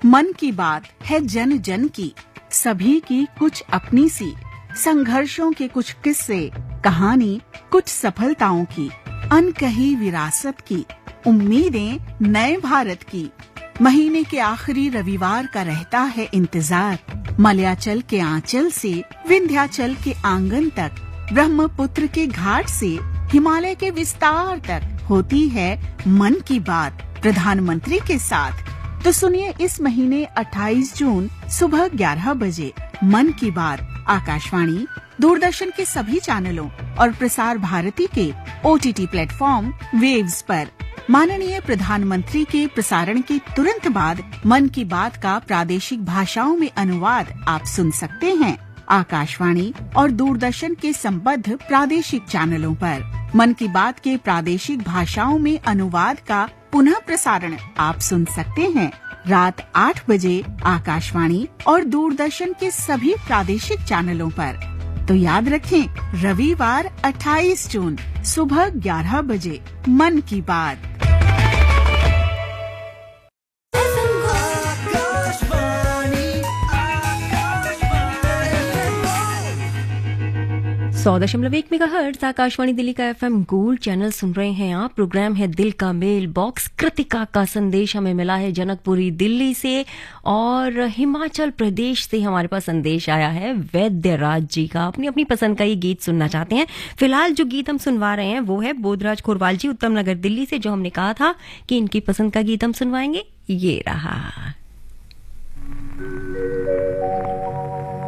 मन की बात है जन जन की, सभी की कुछ अपनी सी, संघर्षों के कुछ किस्से, कहानी कुछ सफलताओं की, अनकही विरासत की, उम्मीदें नए भारत की। महीने के आखिरी रविवार का रहता है इंतजार, मलयाचल के आंचल से विंध्याचल के आंगन तक, ब्रह्मपुत्र के घाट से हिमालय के विस्तार तक होती है मन की बात प्रधानमंत्री के साथ। तो सुनिए इस महीने 28 जून सुबह 11 बजे मन की बात आकाशवाणी, दूरदर्शन के सभी चैनलों और प्रसार भारती के OTT प्लेटफॉर्म वेव्स पर। माननीय प्रधानमंत्री के प्रसारण के तुरंत बाद मन की बात का प्रादेशिक भाषाओं में अनुवाद आप सुन सकते हैं आकाशवाणी और दूरदर्शन के संबद्ध प्रादेशिक चैनलों पर। मन की बात के प्रादेशिक भाषाओं में अनुवाद का पुनः प्रसारण आप सुन सकते हैं रात 8 बजे आकाशवाणी और दूरदर्शन के सभी प्रादेशिक चैनलों पर। तो याद रखें, रविवार 28 जून सुबह 11 बजे मन की बात। 100.1 मेगाहर्ट्ज आकाशवाणी दिल्ली का FM गोल्ड चैनल सुन रहे हैं आप। प्रोग्राम है दिल का मेल बॉक्स। कृतिका का संदेश हमें मिला है जनकपुरी दिल्ली से, और हिमाचल प्रदेश से हमारे पास संदेश आया है वैद्यराज जी का। अपनी अपनी पसंद का ये गीत सुनना चाहते हैं। फिलहाल जो गीत हम सुनवा रहे हैं वो है बोधराज खोरवाल जी उत्तम नगर दिल्ली से, जो हमने कहा था कि इनकी पसंद का गीत हम सुनवाएंगे। ये रहा।